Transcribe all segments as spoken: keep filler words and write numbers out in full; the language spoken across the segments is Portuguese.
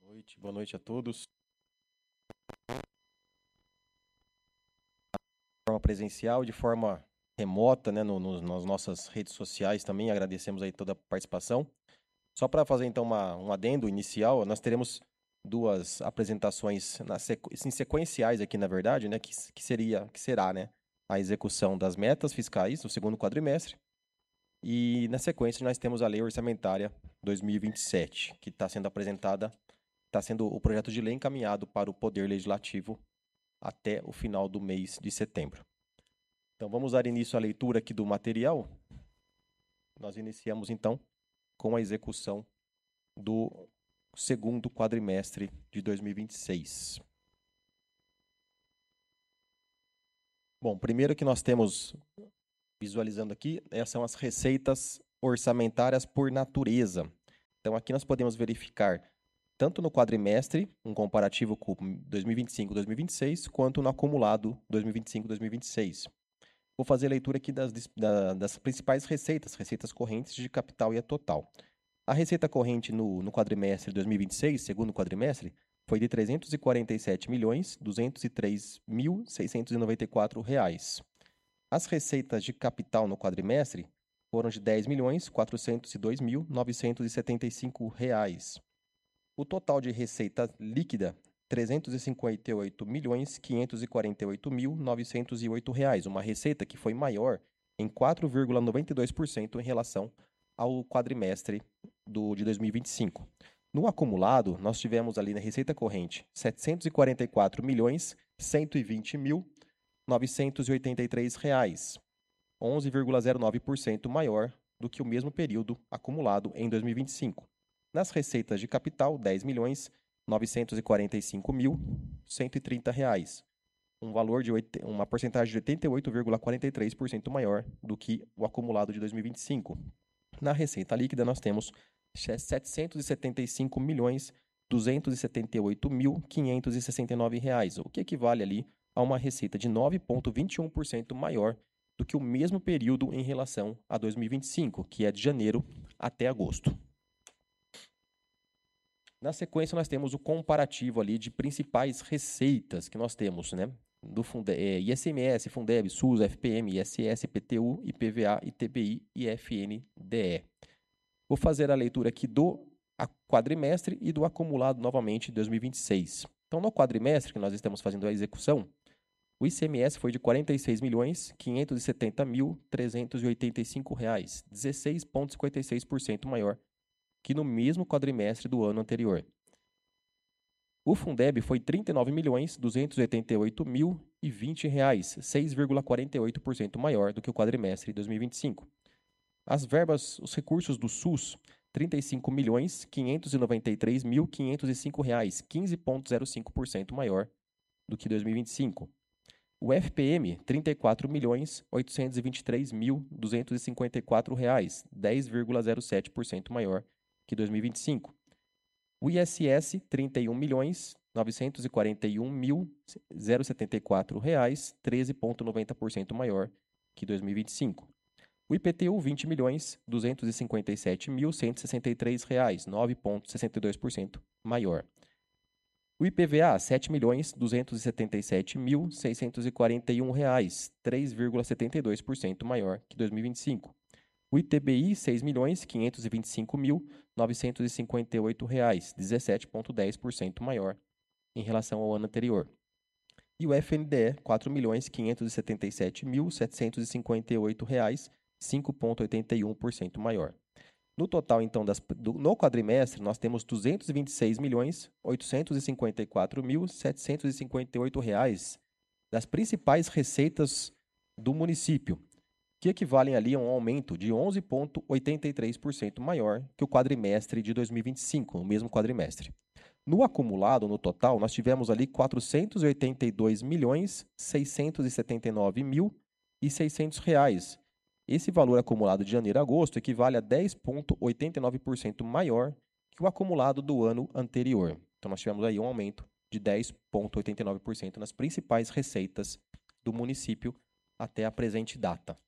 noite, boa noite a todos. De forma presencial, de forma remota, né, no, no, nas nossas redes sociais também, agradecemos aí toda a participação. Só para fazer então uma, um adendo inicial, nós teremos duas apresentações na sequ... assim, sequenciais aqui, na verdade, né, que, que seria, que será, né, a execução das metas fiscais do segundo quadrimestre. E na sequência nós temos a Lei Orçamentária dois mil e vinte e sete, que está sendo apresentada, está sendo o projeto de lei encaminhado para o Poder Legislativo até o final do mês de setembro. Então, vamos dar início à leitura aqui do material. Nós iniciamos, então, com a execução do segundo quadrimestre de dois mil e vinte e seis. Bom, primeiro que nós temos, visualizando aqui, são as receitas orçamentárias por natureza. Então, aqui nós podemos verificar tanto no quadrimestre, um comparativo com dois mil e vinte e cinco, dois mil e vinte e seis, quanto no acumulado dois mil e vinte e cinco, dois mil e vinte e seis. Vou fazer a leitura aqui das, da, das principais receitas, receitas correntes de capital e a total. A receita corrente no, no quadrimestre de dois mil e vinte e seis, segundo quadrimestre, foi de trezentos e quarenta e sete milhões, duzentos e três mil, seiscentos e noventa e quatro reais. As receitas de capital no quadrimestre foram de dez milhões, quatrocentos e dois mil, novecentos e setenta e cinco reais. O total de receita líquida, trezentos e cinquenta e oito milhões, quinhentos e quarenta e oito mil, novecentos e oito reais, uma receita que foi maior em quatro vírgula noventa e dois por cento em relação ao quadrimestre do, de dois mil e vinte e cinco. No acumulado, nós tivemos ali na receita corrente setecentos e quarenta e quatro milhões, cento e vinte mil, novecentos e oitenta e três reais, onze vírgula zero nove por cento maior do que o mesmo período acumulado em dois mil e vinte e cinco. Nas receitas de capital, dez milhões, novecentos e quarenta e cinco mil, cento e trinta reais, um valor de oito, uma porcentagem de oitenta e oito vírgula quarenta e três por cento maior do que o acumulado de dois mil e vinte e cinco. Na receita líquida, nós temos setecentos e setenta e cinco milhões, duzentos e setenta e oito mil, quinhentos e sessenta e nove reais, o que equivale ali a uma receita de nove vírgula vinte e um por cento maior do que o mesmo período em relação a dois mil e vinte e cinco, que é de janeiro até agosto. Na sequência, nós temos o comparativo ali de principais receitas que nós temos, né? Do Funde é, I C M S, Fundeb, SUS, F P M, I S S, I P T U, I P V A, I T B I e F N D E. Vou fazer a leitura aqui do quadrimestre e do acumulado novamente de dois mil e vinte e seis. Então, no quadrimestre que nós estamos fazendo a execução, o I C M S foi de quarenta e seis milhões, quinhentos e setenta mil, trezentos e oitenta e cinco reais, dezesseis vírgula cinquenta e seis por cento maior que no mesmo quadrimestre do ano anterior. O Fundeb foi trinta e nove milhões, duzentos e oitenta e oito mil e vinte reais, seis vírgula quarenta e oito por cento maior do que o quadrimestre de dois mil e vinte e cinco. As verbas, os recursos do SUS, trinta e cinco milhões, quinhentos e noventa e três mil, quinhentos e cinco reais, quinze vírgula zero cinco por cento maior do que dois mil e vinte e cinco. O F P M, trinta e quatro milhões, oitocentos e vinte e três mil, duzentos e cinquenta e quatro reais, dez vírgula zero sete por cento maior que dois mil e vinte e cinco. O I S S, trinta e um milhões, novecentos e quarenta e um mil, zero vírgula setenta e quatro reais, treze vírgula noventa por cento maior que dois mil e vinte e cinco. O I P T U, vinte milhões, duzentos e cinquenta e sete mil, cento e sessenta e três reais, nove vírgula sessenta e dois por cento maior. O I P V A, sete milhões, duzentos e setenta e sete mil, seiscentos e quarenta e um reais, três vírgula setenta e dois por cento maior que dois mil e vinte e cinco. O I T B I, seis milhões, quinhentos e vinte e cinco mil, novecentos e cinquenta e oito reais, dezessete vírgula dez por cento maior em relação ao ano anterior. E o F N D E, quatro milhões, quinhentos e setenta e sete mil, setecentos e cinquenta e oito reais, cinco vírgula oitenta e um por cento maior. No total, então, das, do, no quadrimestre, nós temos duzentos e vinte e seis milhões, oitocentos e cinquenta e quatro mil, setecentos e cinquenta e oito reais das principais receitas do município, que equivalem ali a um aumento de onze vírgula oitenta e três por cento maior que o quadrimestre de dois mil e vinte e cinco, o mesmo quadrimestre. No acumulado, no total, nós tivemos ali quatrocentos e oitenta e dois milhões, seiscentos e setenta e nove mil e seiscentos reais. Esse valor acumulado de janeiro a agosto equivale a dez vírgula oitenta e nove por cento maior que o acumulado do ano anterior. Então, nós tivemos aí um aumento de dez vírgula oitenta e nove por cento nas principais receitas do município até a presente data.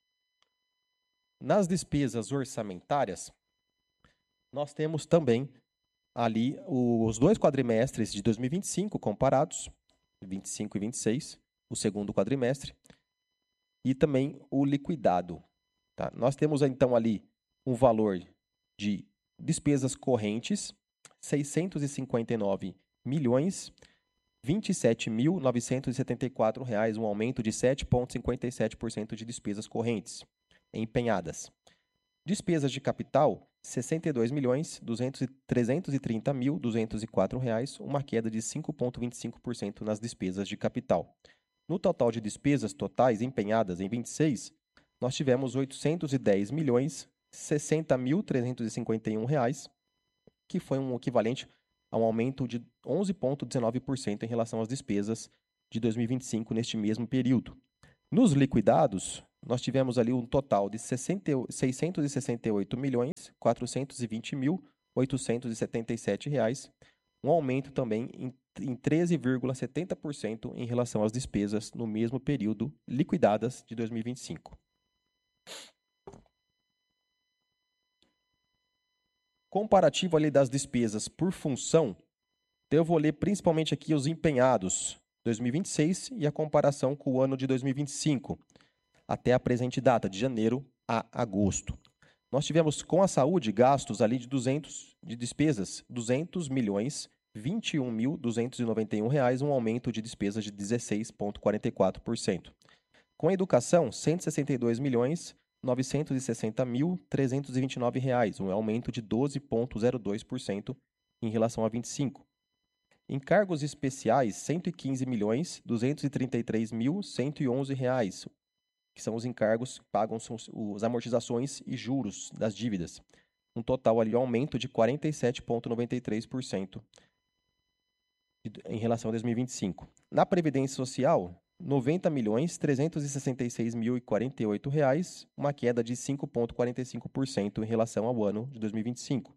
Nas despesas orçamentárias, nós temos também ali os dois quadrimestres de dois mil e vinte e cinco comparados, vinte e cinco e vinte e seis, o segundo quadrimestre, e também o liquidado. Tá? Nós temos então ali um valor de despesas correntes, seiscentos e cinquenta e nove milhões, vinte e sete mil novecentos e setenta e quatro reais, um aumento de sete vírgula cinquenta e sete por cento de despesas correntes empenhadas. Despesas de capital, sessenta e dois milhões trezentos e trinta mil duzentos e quatro reais, uma queda de cinco vírgula vinte e cinco por cento nas despesas de capital. No total de despesas totais empenhadas em vinte e seis, nós tivemos oitocentos e dez milhões sessenta mil trezentos e cinquenta e um reais, que foi um equivalente a um aumento de onze vírgula dezenove por cento em relação às despesas de dois mil e vinte e cinco neste mesmo período. Nos liquidados, nós tivemos ali um total de seiscentos e sessenta e oito milhões quatrocentos e vinte mil oitocentos e setenta e sete reais, um aumento também em, em treze vírgula setenta por cento em relação às despesas no mesmo período liquidadas de dois mil e vinte e cinco. Comparativo ali das despesas por função, então eu vou ler principalmente aqui os empenhados dois mil e vinte e seis e a comparação com o ano de dois mil e vinte e cinco, até a presente data, de janeiro a agosto. Nós tivemos com a saúde gastos ali de duzentos de despesas, duzentos milhões vinte e um mil duzentos e noventa e um reais, um aumento de despesas de dezesseis vírgula quarenta e quatro por cento. Com a educação, cento e sessenta e dois milhões novecentos e sessenta mil trezentos e vinte e nove reais, um aumento de doze vírgula zero dois por cento em relação a vinte e cinco. Encargos especiais, cento e quinze milhões duzentos e trinta e três mil cento e onze reais, que são os encargos que pagam as amortizações e juros das dívidas. Um total ali, um aumento de quarenta e sete vírgula noventa e três por cento em relação a dois mil e vinte e cinco. Na Previdência Social, noventa milhões trezentos e sessenta e seis mil e quarenta e oito reais, uma queda de cinco vírgula quarenta e cinco por cento em relação ao ano de dois mil e vinte e cinco.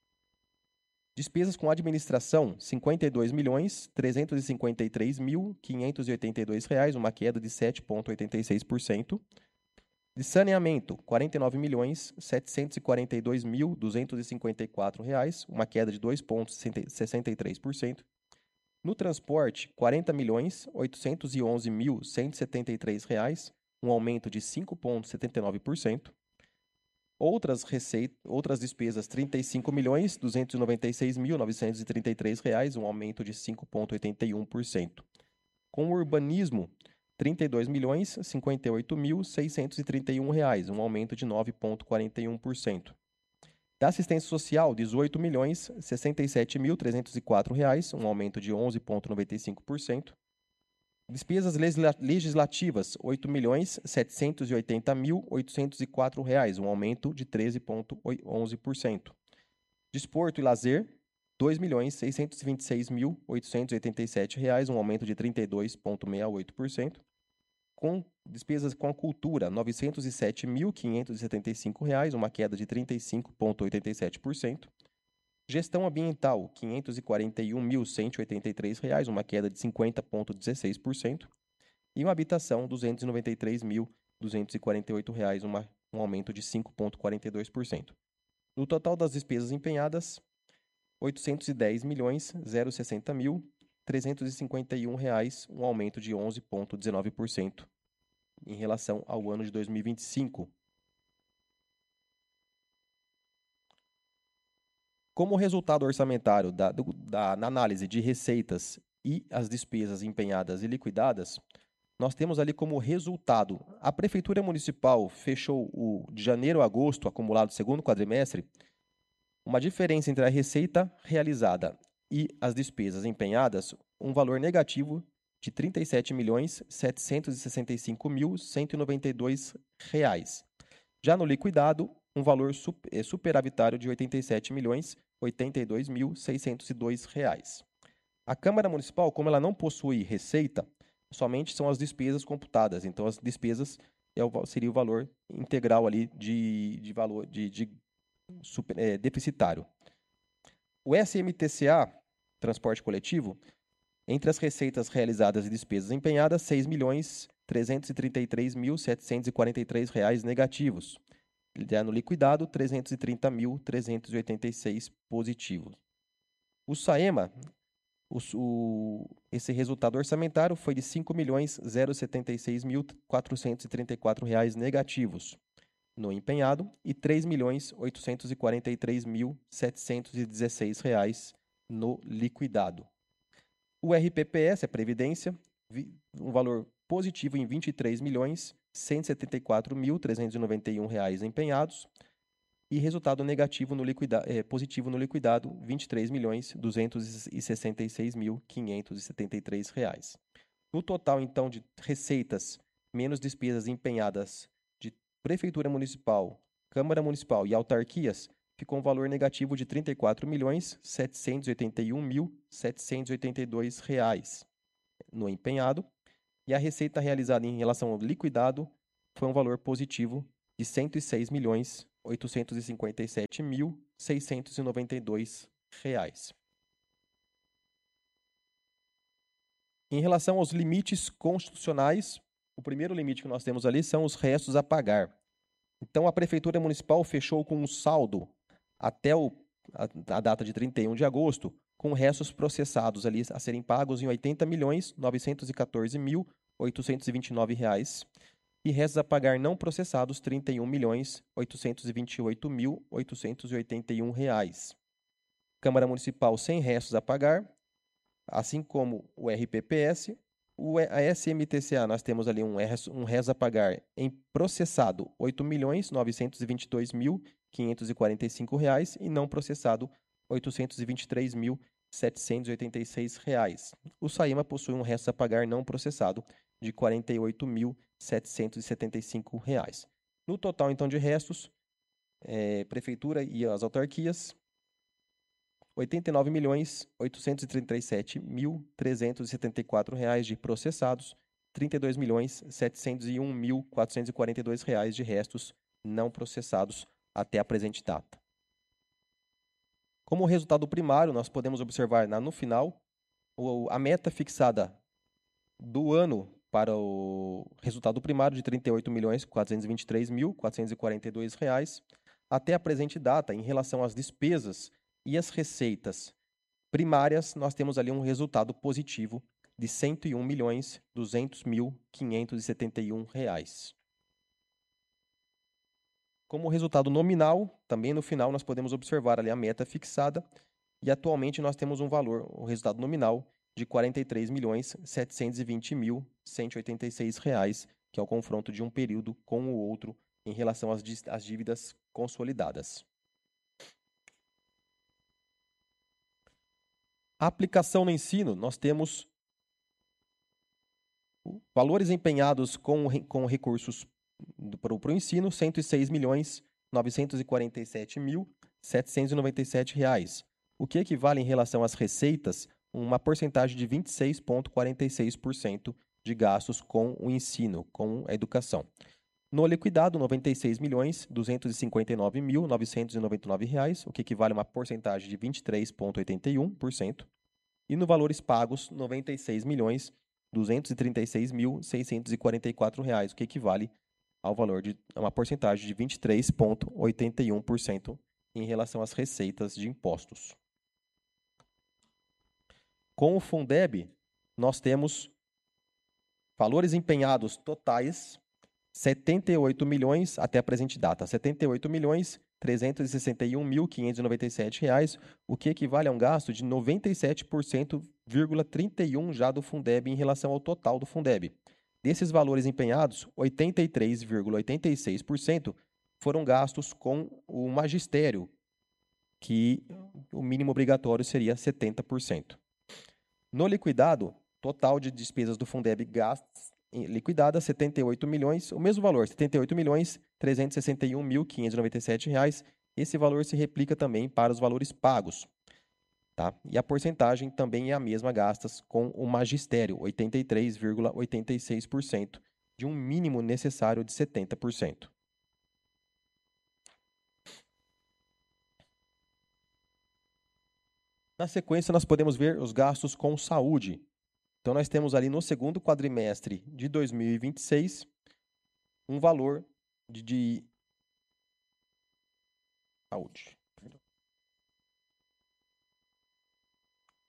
Despesas com administração, cinquenta e dois milhões trezentos e cinquenta e três mil quinhentos e oitenta e dois reais, uma queda de sete vírgula oitenta e seis por cento. De saneamento, quarenta e nove milhões setecentos e quarenta e dois mil duzentos e cinquenta e quatro reais, uma queda de dois vírgula sessenta e três por cento. No transporte, quarenta milhões oitocentos e onze mil cento e setenta e três reais, um aumento de cinco vírgula setenta e nove por cento. Outras receitas, outras despesas, trinta e cinco milhões duzentos e noventa e seis mil novecentos e trinta e três reais, um aumento de cinco vírgula oitenta e um por cento. Com o urbanismo, trinta e dois milhões cinquenta e oito mil seiscentos e trinta e um reais, um aumento de nove vírgula quarenta e um por cento. Da assistência social, dezoito milhões sessenta e sete mil trezentos e quatro reais, um aumento de onze vírgula noventa e cinco por cento. Despesas legislativas, oito milhões setecentos e oitenta mil oitocentos e quatro reais, um aumento de treze vírgula onze por cento. Desporto e lazer, dois milhões seiscentos e vinte e seis mil oitocentos e oitenta e sete reais, um aumento de trinta e dois vírgula sessenta e oito por cento. Com despesas com a cultura, novecentos e sete mil quinhentos e setenta e cinco reais, uma queda de trinta e cinco vírgula oitenta e sete por cento. Gestão ambiental, quinhentos e quarenta e um mil cento e oitenta e três reais, uma queda de cinquenta vírgula dezesseis por cento. E uma habitação, duzentos e noventa e três mil duzentos e quarenta e oito reais, uma, um aumento de cinco vírgula quarenta e dois por cento. No total das despesas empenhadas, oitocentos e dez milhões sessenta mil trezentos e cinquenta e um reais, um aumento de onze vírgula dezenove por cento em relação ao ano de dois mil e vinte e cinco. Como resultado orçamentário da, da, na análise de receitas e as despesas empenhadas e liquidadas, nós temos ali como resultado, a Prefeitura Municipal fechou o de janeiro a agosto, acumulado segundo quadrimestre, uma diferença entre a receita realizada e as despesas empenhadas, um valor negativo de trinta e sete milhões setecentos e sessenta e cinco mil cento e noventa e dois reais. Já no liquidado, um valor superavitário de oitenta e sete milhões oitenta e dois mil seiscentos e dois reais. A Câmara Municipal, como ela não possui receita, somente são as despesas computadas. Então, as despesas é o, seria o valor integral ali de, de valor de, de super, é, deficitário. O S M T C A, transporte coletivo, entre as receitas realizadas e despesas empenhadas, seis milhões trezentos e trinta e três mil setecentos e quarenta e três reais negativos. Já no liquidado, trezentos e trinta mil trezentos e oitenta e seis positivos. O SAEMA, o, o, esse resultado orçamentário foi de cinco milhões setenta e seis mil quatrocentos e trinta e quatro reais negativos no empenhado e três milhões oitocentos e quarenta e três mil setecentos e dezesseis reais no liquidado. O R P P S, a Previdência, um valor positivo em vinte e três milhões cento e setenta e quatro mil trezentos e noventa e um reais empenhados e resultado negativo no liquida, eh, positivo no liquidado, vinte e três milhões duzentos e sessenta e seis mil quinhentos e setenta e três reais. No total, então, de receitas menos despesas empenhadas de Prefeitura Municipal, Câmara Municipal e autarquias, ficou um valor negativo de trinta e quatro milhões setecentos e oitenta e um mil setecentos e oitenta e dois reais no empenhado, e a receita realizada em relação ao liquidado foi um valor positivo de cento e seis milhões oitocentos e cinquenta e sete mil seiscentos e noventa e dois reais. Em relação aos limites constitucionais, o primeiro limite que nós temos ali são os restos a pagar. Então, a Prefeitura Municipal fechou com um saldo até o, a, a data de trinta e um de agosto, com restos processados ali a serem pagos em oitenta milhões novecentos e quatorze mil oitocentos e vinte e nove reais e restos a pagar não processados trinta e um milhões oitocentos e vinte e oito mil oitocentos e oitenta e um reais. Câmara Municipal sem restos a pagar, assim como o R P P S, o, a S M T C A, nós temos ali um, um resto a pagar em processado oito milhões novecentos e vinte e dois mil quinhentos e quarenta e cinco reais e não processado oitocentos e vinte e três mil setecentos e oitenta e seis reais. O SAEMA possui um resto a pagar não processado de quarenta e oito mil setecentos e setenta e cinco reais. No total, então, de restos, é, Prefeitura e as autarquias, oitenta e nove milhões oitocentos e trinta e sete mil trezentos e setenta e quatro reais de processados, trinta e dois milhões setecentos e um mil quatrocentos e quarenta e dois reais de restos não processados até a presente data. Como resultado primário, nós podemos observar na, no final o, a meta fixada do ano para o resultado primário de trinta e oito milhões quatrocentos e vinte e três mil quatrocentos e quarenta e dois reais até a presente data, em relação às despesas e as receitas primárias, nós temos ali um resultado positivo de cento e um milhões duzentos mil quinhentos e setenta e um reais. Como resultado nominal, também no final nós podemos observar ali a meta fixada e atualmente nós temos um valor, o resultado nominal de quarenta e três milhões setecentos e vinte mil cento e oitenta e seis reais, que é o confronto de um período com o outro em relação às, às dívidas consolidadas. A aplicação no ensino, nós temos valores empenhados com, com recursos para o ensino, cento e seis milhões novecentos e quarenta e sete mil setecentos e noventa e sete reais, o que equivale em relação às receitas uma porcentagem de vinte e seis vírgula quarenta e seis por cento de gastos com o ensino, com a educação. No liquidado, noventa e seis milhões duzentos e cinquenta e nove mil novecentos e noventa e nove reais, o que equivale a uma porcentagem de vinte e três vírgula oitenta e um por cento. E no valores pagos, noventa e seis milhões duzentos e trinta e seis mil seiscentos e quarenta e quatro reais, o que equivale ao valor de uma porcentagem de vinte e três vírgula oitenta e um por cento em relação às receitas de impostos. Com o Fundeb, nós temos valores empenhados totais setenta e oito milhões até a presente data, setenta e oito milhões trezentos e sessenta e um mil quinhentos e noventa e sete reais, o que equivale a um gasto de noventa e sete por cento vírgula trinta e um já do Fundeb em relação ao total do Fundeb. Desses valores empenhados, oitenta e três vírgula oitenta e seis por cento foram gastos com o magistério, que o mínimo obrigatório seria setenta por cento. No liquidado, total de despesas do Fundeb gastos liquidada, setenta e oito milhões, o mesmo valor, setenta e oito milhões trezentos e sessenta e um mil quinhentos e noventa e sete reais. Esse valor se replica também para os valores pagos. Tá? E a porcentagem também é a mesma gastas com o magistério, oitenta e três vírgula oitenta e seis por cento, de um mínimo necessário de setenta por cento. Na sequência, nós podemos ver os gastos com saúde. Então, nós temos ali no segundo quadrimestre de dois mil e vinte e seis um valor de, de saúde.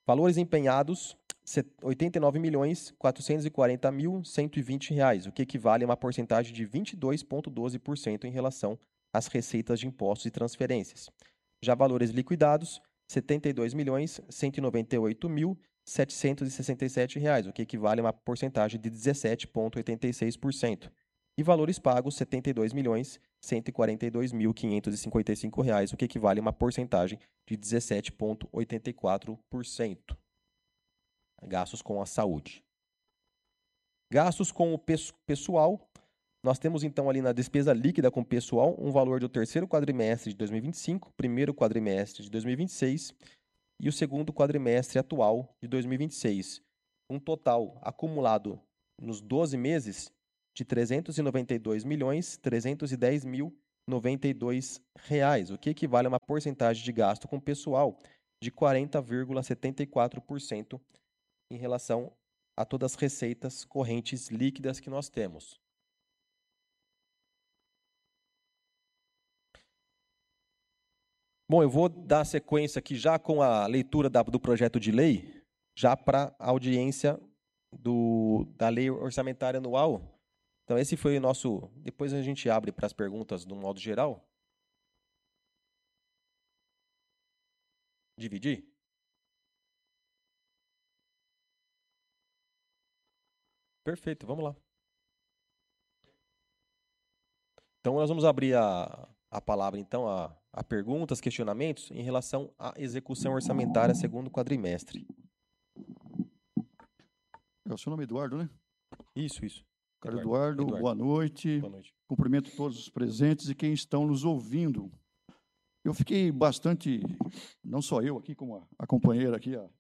Valores empenhados, oitenta e nove milhões, quatrocentos e quarenta mil, cento e vinte reais, o que equivale a uma porcentagem de vinte e dois vírgula doze por cento em relação às receitas de impostos e transferências. Já valores liquidados, setenta e dois milhões, cento e noventa e oito mil, setecentos e sessenta e sete reais, o que equivale a uma porcentagem de dezessete vírgula oitenta e seis por cento. E valores pagos, setenta e dois milhões, cento e quarenta e dois mil, quinhentos e cinquenta e cinco reais, o que equivale a uma porcentagem de dezessete vírgula oitenta e quatro por cento. Gastos com a saúde. Gastos com o pessoal. Nós temos, então, ali na despesa líquida com o pessoal, um valor do terceiro quadrimestre de dois mil e vinte e cinco, primeiro quadrimestre de dois mil e vinte e seis e o segundo quadrimestre atual de dois mil e vinte e seis. Um total acumulado nos doze meses de trezentos e noventa e dois milhões, trezentos e dez mil, noventa e dois reais, o que equivale a uma porcentagem de gasto com pessoal de quarenta vírgula setenta e quatro por cento em relação a todas as receitas correntes líquidas que nós temos. Bom, eu vou dar sequência aqui já com a leitura da, do projeto de lei, já para a audiência do, da lei orçamentária anual. Então, esse foi o nosso... Depois a gente abre para as perguntas do modo geral. Dividir? Perfeito, vamos lá. Então, nós vamos abrir a, a palavra, então, a, a perguntas, questionamentos em relação à execução orçamentária segundo quadrimestre. É o seu nome é Eduardo, né? Isso, isso. Cara Eduardo, Eduardo, boa noite. Boa noite. Cumprimento todos os presentes e quem estão nos ouvindo. Eu fiquei bastante, não só eu aqui, como a, a companheira aqui, a,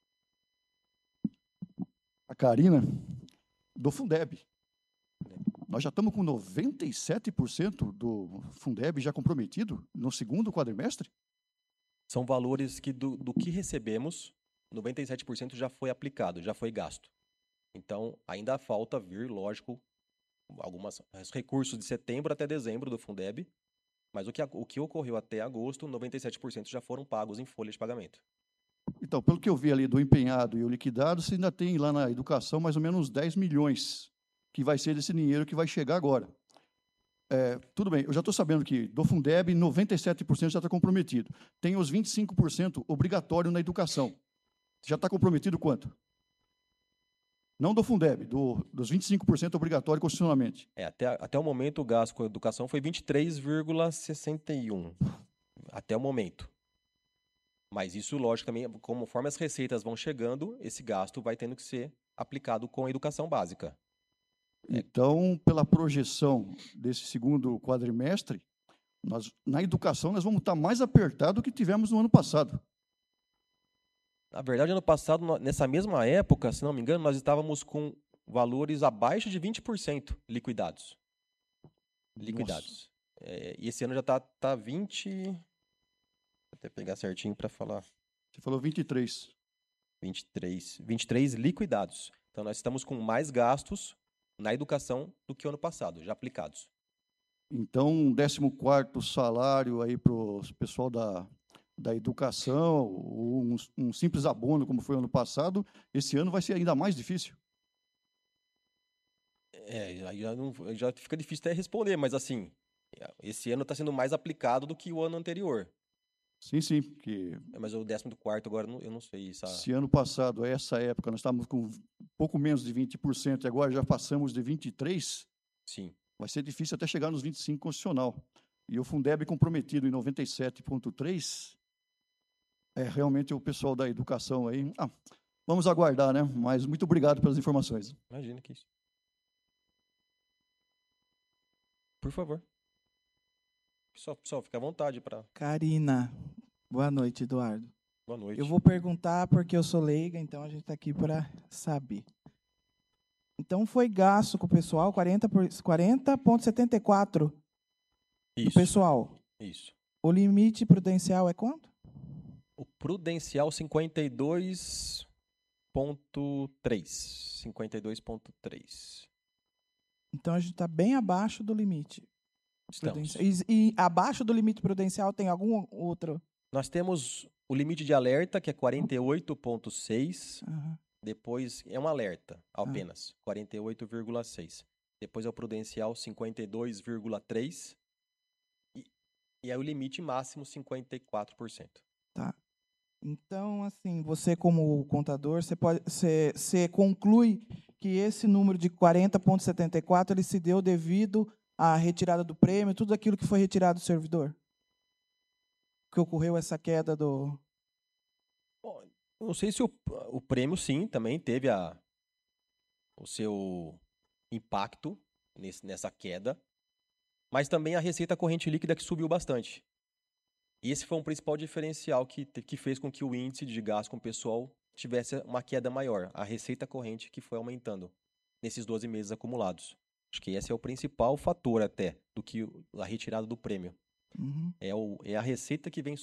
a Karina, do Fundeb. Nós já estamos com noventa e sete por cento do Fundeb já comprometido no segundo quadrimestre? São valores que do, do que recebemos, noventa e sete por cento já foi aplicado, já foi gasto. Então, ainda falta vir, lógico, alguns recursos de setembro até dezembro do Fundeb, mas o que, o que ocorreu até agosto, noventa e sete por cento já foram pagos em folha de pagamento. Então, pelo que eu vi ali do empenhado e o liquidado, você ainda tem lá na educação mais ou menos dez milhões, que vai ser desse dinheiro que vai chegar agora. É, tudo bem, eu já estou sabendo que do Fundeb, noventa e sete por cento já está comprometido. Tem os vinte e cinco por cento obrigatório na educação. Já está comprometido quanto? Não do Fundeb, do, dos vinte e cinco por cento obrigatório constitucionalmente. É, até, até o momento o gasto com a educação foi vinte e três vírgula sessenta e um. Até o momento. Mas isso, lógico, também, conforme as receitas vão chegando, esse gasto vai tendo que ser aplicado com a educação básica. Então, pela projeção desse segundo quadrimestre, nós, na educação nós vamos estar mais apertado do que tivemos no ano passado. Na verdade, ano passado, nessa mesma época, se não me engano, nós estávamos com valores abaixo de vinte por cento liquidados. Liquidados. É, e esse ano já está tá vinte... Vou até pegar certinho para falar. Você falou vinte e três. vinte e três. vinte e três liquidados. Então, nós estamos com mais gastos na educação do que o ano passado, já aplicados. Então, um décimo quarto salário aí para o pessoal da... da educação, um, um simples abono, como foi ano passado, esse ano vai ser ainda mais difícil? É, aí já, não, já fica difícil até responder, mas assim, esse ano está sendo mais aplicado do que o ano anterior. Sim, sim, porque... É, mas o décimo quarto agora, eu não sei. Essa... Se ano passado, essa época, nós estávamos com pouco menos de vinte por cento e agora já passamos de vinte e três por cento, sim. Vai ser difícil até chegar nos vinte e cinco por cento constitucional. E o Fundeb comprometido em noventa e sete vírgula três por cento, é realmente o pessoal da educação aí. Ah, vamos aguardar, né? Mas muito obrigado pelas informações. Imagina que isso. Por favor. Pessoal, pessoal fica à vontade para... Karina. Boa noite, Eduardo. Boa noite. Eu vou perguntar porque eu sou leiga, então a gente está aqui para saber. Então, foi gasto com o pessoal quarenta vírgula setenta e quatro por cento do pessoal. Isso. O limite prudencial é quanto? O prudencial cinquenta e dois vírgula três. cinquenta e dois vírgula três. Então, a gente está bem abaixo do limite. Estamos. E, e abaixo do limite prudencial tem algum outro? Nós temos o limite de alerta, que é quarenta e oito vírgula seis. Aham. Depois é um alerta apenas, quarenta e oito vírgula seis. Depois é o prudencial, cinquenta e dois vírgula três. E, e é o limite máximo, cinquenta e quatro por cento. Tá. Então, assim, você como contador, você pode, você, você conclui que esse número de quarenta vírgula setenta e quatro ele se deu devido à retirada do prêmio, tudo aquilo que foi retirado do servidor? Que ocorreu essa queda do... Bom, eu não sei se o, o prêmio, sim, também teve a, o seu impacto nesse, nessa queda, mas também a receita corrente líquida que subiu bastante. E esse foi um principal diferencial que, que fez com que o índice de gasto com o pessoal tivesse uma queda maior, a receita corrente que foi aumentando nesses doze meses acumulados. Acho que esse é o principal fator até do que a retirada do prêmio. Uhum. É, o, é a receita que vem